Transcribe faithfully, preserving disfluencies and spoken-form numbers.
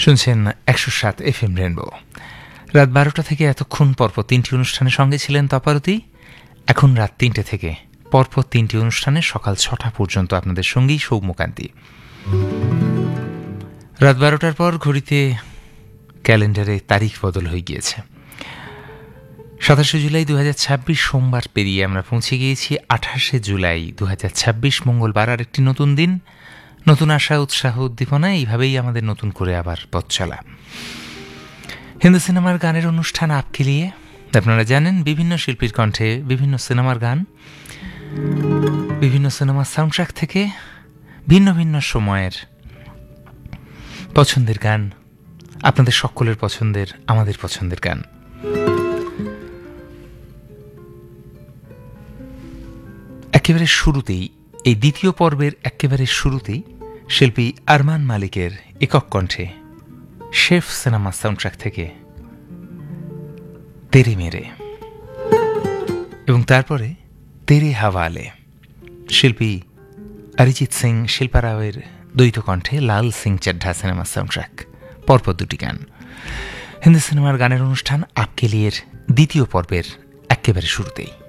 শুনছেন একশো সাত এফ এম রেনবো। রাত বারোটা থেকে এতক্ষণ পরপর তিনটি অনুষ্ঠানের সঙ্গে ছিলেন তপারতী। এখন রাত তিনটে থেকে পরপর তিনটি অনুষ্ঠানে সকাল ছটা পর্যন্ত আপনাদের সঙ্গেই সৌম্যকান্তি। রাত বারোটার পর ঘড়িতে ক্যালেন্ডারে তারিখ বদল হয়ে গিয়েছে। সাতাশে জুলাই দু হাজার ছাব্বিশ সোমবার পেরিয়ে আমরা পৌঁছে গিয়েছি আঠাশে জুলাই দু হাজার ছাব্বিশ মঙ্গলবার। আর একটি নতুন দিন, নতুন আশা, উৎসাহ, উদ্দীপনা, এইভাবেই আমাদের নতুন করে আবার পথ চলা। হিন্দি সিনেমার গানের অনুষ্ঠান আপকে লিয়ে। আপনারা জানেন বিভিন্ন শিল্পীর কণ্ঠে বিভিন্ন সিনেমার গান, বিভিন্ন সিনেমার সাউন্ডট্র্যাক থেকে ভিন্ন ভিন্ন সময়ের পছন্দের গান, আপনাদের সকলের পছন্দের, আমাদের পছন্দের গান। একেবারে শুরুতেই, এই দ্বিতীয় পর্বের একেবারে শুরুতেই শিল্পী আরমান মালিকের একক কণ্ঠে শেফ সিনেমা সাউন্ডট্র্যাক থেকে তেরে মেরে, এবং তারপরে তেরে হাওয়ালে শিল্পী অরিজিৎ সিং শিল্পা রাওয়ের দ্বৈত কণ্ঠে লাল সিং চাড্ঢা সিনেমা সাউন্ডট্র্যাক। পরপর দুটি গান হিন্দি সিনেমার গানের অনুষ্ঠান আপকে লিয়ের দ্বিতীয় পর্বের একেবারে শুরুতেই।